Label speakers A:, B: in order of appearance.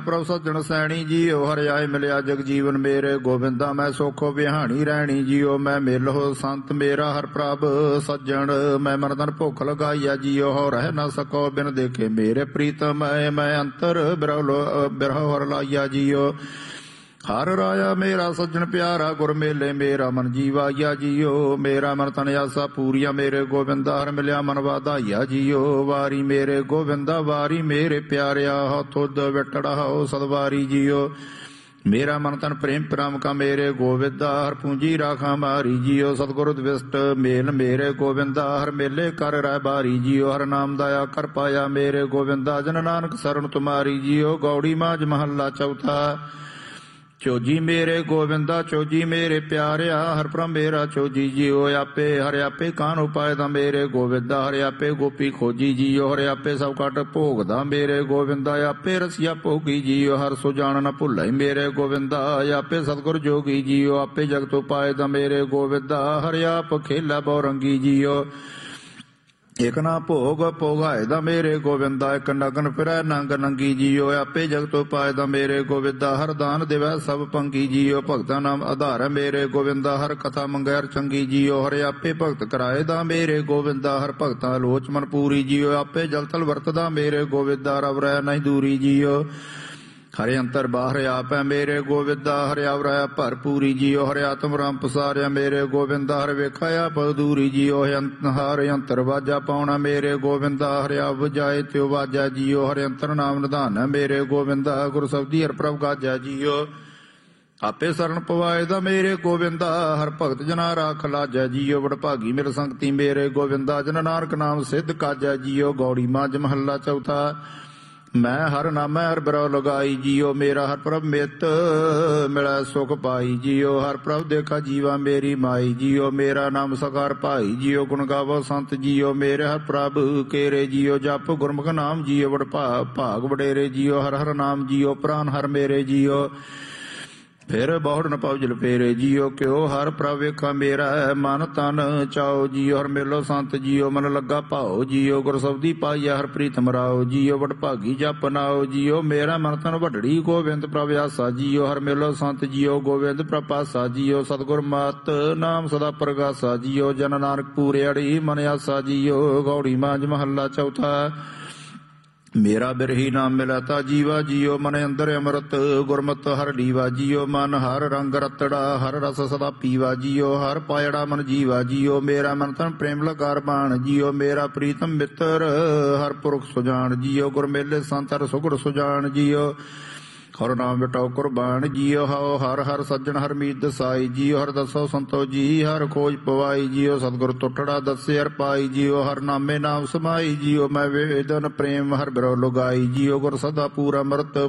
A: ਪ੍ਰਭ ਸੱਜਣ ਸੈਣੀ ਜੀਓ ਹਰਿ ਆਏ ਮਿਲਿਆ ਜਗ ਜੀਵਨ ਮੇਰੇ ਗੋਬਿੰਦਾ ਮੈਂ ਸੋਖੋ ਬਿਹਾਣੀ ਰਹਿਣੀ ਜੀਓ ਮੈਂ ਮਿਲੋ ਸੰਤ ਮੇਰਾ ਹਰ ਪ੍ਰਭ ਸੱਜਣ ਮੈਂ ਮਰਦਨ ਭੁੱਖ ਲਗਾਈਆ ਜੀਓ ਹੋ ਰਹਿ ਨਾ ਸਕੋ ਬਿਨ ਦੇਖੇ ਮੇਰੇ ਪ੍ਰੀਤਮ ਮੈਂ ਅੰਤਰ ਬਿਰਹੋ ਹਰ ਲਾਈਆ ਜੀਓ ਹਰ ਰਾਇਆ ਮੇਰਾ ਸੱਜਣ ਪਿਆਰਾ ਗੁਰ ਮੇਲੇ ਮੇਰਾ ਮਨ ਜੀਵਾਇਆ ਜੀਓ ਮੇਰਾ ਮਨ ਤਨ ਆਸਾ ਪੂਰੀਆ ਮੇਰੇ ਗੋਬਿੰਦਾ ਹਰ ਮਿਲਿਆ ਮਨ ਵਾਧਾਈਆ ਜੀਓ ਵਾਰੀ ਮੇਰੇ ਗੋਬਿੰਦਾ ਵਾਰੀ ਮੇਰੇ ਪਿਆਰਿਆ ਹੋ ਤੁਧ ਵਿਟੜਾ ਹੋ ਸਦਵਾਰੀ ਜੀਓ ਮੇਰਾ ਮਨ ਤਨ ਪ੍ਰੇਮ ਪ੍ਰਾਮ ਕਾ ਮੇਰੇ ਗੋਬਿੰਦਾ ਹਰ ਪੂੰਜੀ ਰਾਖਾ ਮਾਰੀ ਜੀਓ ਸਤਿਗੁਰ ਦਵਿਸ਼ਟ ਮੇਲ ਮੇਰੇ ਗੋਬਿੰਦਾ ਹਰ ਮੇਲੇ ਕਰ ਰਹਿ ਬਾਰੀ ਜੀਓ ਹਰ ਨਾਮ ਦਾਇਆ ਕਰ ਪਾਇਆ ਮੇਰੇ ਗੋਬਿੰਦਾ ਜਨ ਨਾਨਕ ਸਰਣ ਤੁਮਾਰੀ ਜੀਓ ਗੌੜੀ ਮਾਝ ਮਹੱਲਾ ਚੌਥਾ ਚੋਜੀ ਮੇਰੇ ਗੋਬਿੰਦਾ ਚੋਜੀ ਮੇਰੇ ਪਿਆਰਿਆ ਹਰ ਪ੍ਰਭ ਮੇਰਾ ਚੋਜੀ ਜੀਓ ਆਪੇ ਹਰਿ ਆਪੇ ਕਾਨ ਉਪਾਇ ਦਾ ਮੇਰੇ ਗੋਬਿੰਦਾ ਹਰਿ ਆਪੇ ਗੋਪੀ ਖੋਜੀ ਜੀਓ ਹਰਿ ਆਪੇ ਸਭ ਕਟ ਭੋਗਦਾ ਮੇਰੇ ਗੋਬਿੰਦਾ ਆਪੇ ਰਸੀਆ ਭੋਗੀ ਜੀਓ ਹਰ ਸੋ ਜਾਣ ਨ ਭੁੱਲੈ ਮੇਰੇ ਗੋਬਿੰਦਾ ਆਪੇ ਸਤਿਗੁਰ ਜੋਗੀ ਜੀਓ ਆਪੇ ਜਗਤ ਉਪਾਇ ਦਾ ਮੇਰੇ ਗੋਬਿੰਦਾ ਹਰਿ ਆਪ ਖੇਲਾ ਬਹੁ ਰੰਗੀ ਜੀਓ ਇਕ ਨਾ ਭੋਗ ਭੋਗਾਏ ਦਾ ਮੇਰੇ ਗੋਬਿੰਦਾ ਇਕ ਨਗਨ ਫਿਰੈ ਨੰਗ ਨੰਗੀ ਜੀਓ ਆਪੇ ਜਗਤ ਉਪਾਇ ਦਾ ਮੇਰੇ ਗੋਬਿੰਦਾ ਹਰ ਦਾਨ ਦੇਵੈ ਸਭ ਪੰਗੀ ਜੀਓ ਭਗਤਾਂ ਨਾਮ ਆਧਾਰ ਮੇਰੇ ਗੋਬਿੰਦਾ ਹਰ ਕਥਾ ਮੰਗੈ ਚੰਗੀ ਜੀਓ ਹਰਿ ਆਪੇ ਭਗਤ ਕਰਾਏ ਦਾ ਮੇਰੇ ਗੋਬਿੰਦਾ ਹਰ ਭਗਤਾਂ ਲੋਚ ਮਨ ਪੂਰੀ ਜੀਓ ਆਪੇ ਜਲ ਤਲ ਵਰਤਦਾ ਮੇਰੇ ਗੋਬਿੰਦਾ ਰਵ ਰਹਿ ਨਹੀਂ ਦੂਰੀ ਜੀਓ ਹਰਿ ਅੰਤਰ ਬਾਹਰ ਆਪੈ ਮੇਰੇ ਗੋਬਿੰਦਾ ਹਰਿ ਆਵਰੈ ਭਰਪੂਰੀ ਜੀਓ ਹਰਿ ਆਤਮ ਰਾਮ ਪਸਾਰਿਆ ਮੇਰੇ ਗੋਬਿੰਦਾ ਹਰਿ ਵੇਖਿਆ ਪਉ ਦੂਰੀ ਜੀਓ ਹਰਿ ਅੰਤਰ ਵਾਜਾ ਪਾਉਣਾ ਮੇਰੇ ਗੋਬਿੰਦਾ ਹਰਿ ਆਵ ਜਾਏ ਤਿਉ ਵਾਜਾ ਜੀਓ ਹਰਿ ਅੰਤਰ ਨਾਮ ਨਿਧਾਨ ਮੇਰੇ ਗੋਬਿੰਦਾ ਗੁਰ ਸਬਦੀ ਹਰਿ ਪ੍ਰਭ ਗਾਜਾ ਜੀਓ ਆਪੇ ਸਰਣ ਪਵਾਏ ਦਾ ਮੇਰੇ ਗੋਬਿੰਦਾ ਹਰ ਭਗਤ ਜਨਾ ਰਾਖ ਲਾਜੈ ਜੀਓ ਵਡਭਾਗੀ ਮੇਰੇ ਸੰਗਤੀ ਮੇਰੇ ਗੋਬਿੰਦਾ ਜਨ ਨਾਨਕ ਨਾਮ ਸਿੱਧ ਕਾਜੈ ਜੀਓ ਗੌੜੀ ਮਾਝ ਮਹੱਲਾ ਚੌਥਾ ਮੈਂ ਹਰ ਨਾਮੈ ਹਰ ਬਿਰਉ ਲਗਾਈ ਜੀਓ ਮੇਰਾ ਹਰ ਪ੍ਰਭ ਮਿਤ ਮਿਲੈ ਸੁਖ ਪਾਈ ਜੀਓ ਹਰ ਪ੍ਰਭ ਦੇਖਾ ਜੀਵਾ ਮੇਰੀ ਮਾਈ ਜੀਓ ਮੇਰਾ ਨਾਮ ਸਕਾਰ ਭਾਈ ਜੀਓ ਗੁਣ ਗਾਵੋ ਸੰਤ ਜੀਓ ਮੇਰੇ ਹਰ ਪ੍ਰਭ ਕੇਰੇ ਜੀਓ ਜਪ ਗੁਰਮੁਖ ਨਾਮ ਜੀਓ ਵਡ ਭਾਗ ਵਡੇਰੇ ਜੀਓ ਹਰ ਹਰ ਨਾਮ ਜੀਓ ਪ੍ਰਾਨ ਹਰ ਮੇਰੇ ਜੀਓ ਫਿਰ ਬਹੁੜ ਨ ਪਾਉ ਜਲ ਫੇਰੇ ਜੀਓ ਕਿਉ ਹਰ ਪ੍ਰਭ ਵੇਖਾ ਮੇਰਾ ਮਨ ਤਨ ਚਾਓ ਜੀਓ ਹਰ ਮੇਲੋ ਸੰਤ ਜੀਓ ਮਨ ਲੱਗਾ ਭਾਓ ਜੀਓ ਗੁਰ ਸਬਦੀ ਪਾਈਆ ਹਰ ਪ੍ਰੀਤਮ ਰਾਓ ਜੀਓ ਵਡ ਭਾਗੀ ਜਪ ਨਾਓ ਜੀਓ ਮੇਰਾ ਮਨ ਤਨ ਵਡੜੀ ਗੋਬਿੰਦ ਪ੍ਰਭ ਆਸਾ ਜੀਓ ਹਰ ਮੇਲੋ ਸੰਤ ਜੀਓ ਗੋਬਿੰਦ ਪ੍ਰਭ ਆਸਾ ਜੀਓ ਸਤਿਗੁਰ ਮਤ ਨਾਮ ਸਦਾ ਪ੍ਰਗਾਸਾ ਜੀਓ ਜਨ ਨਾਨਕ ਪੂਰਿਆੜੀ ਮਨ ਆਸਾ ਜੀਓ ਗੌੜੀ ਮਾਝ ਮਹੱਲਾ ਚੌਥਾ ਮੇਰਾ ਬਿਰਹੀ ਨਾਮ ਮਿਲਤਾ ਜੀਵਾ ਜੀਓ ਮਨ ਅੰਦਰ ਅੰਮ੍ਰਿਤ ਗੁਰਮਤਿ ਹਰ ਲੀਵਾ ਜੀਓ ਮਨ ਹਰ ਰੰਗ ਰਤੜਾ ਹਰ ਰਸ ਸਦਾ ਪੀਵਾ ਜੀਓ ਹਰ ਪਾਇੜਾ ਮਨ ਜੀਵਾ ਜੀਓ ਮੇਰਾ ਮਨ ਤਨ ਪ੍ਰੇਮ ਲਗਾਰ ਬਾਣ ਜੀਓ ਮੇਰਾ ਪ੍ਰੀਤਮ ਮਿੱਤਰ ਹਰ ਪੁਰਖ ਸੁਜਾਨ ਜੀਓ ਗੁਰ ਮੇਲੇ ਸੰਤ ਹਰ ਸੁਗੜ ਸੁਜਾਨ ਜੀਓ ਹਰ ਨਾਮ ਬਿਟਾਓ ਕੁਰਬਾਨ ਜੀਓ ਹਉ ਹਰ ਹਰ ਸੱਜਣ ਹਰ ਮੀਤ ਦਸਾਈ ਜੀਓ ਹਰ ਦਸੋ ਸੰਤੋ ਜੀ ਹਰ ਖੋਜ ਪਵਾਈ ਜੀਓ ਸਤਿਗੁਰ ਟੁੱਟੜਾ ਦੱਸੇ ਹਰ ਪਾਈ ਜੀਓ ਹਰ ਨਾਮੇ ਨਾਮ ਸਮਾਈ ਜੀਓ ਮੈਂ ਵੇਦਨ ਪ੍ਰੇਮ ਹਰ ਬਿਰਉ ਲੁਗਾਈ ਜੀਓ ਗੁਰ ਸਦਾ ਪੂਰਾ ਅੰਮ੍ਰਿਤ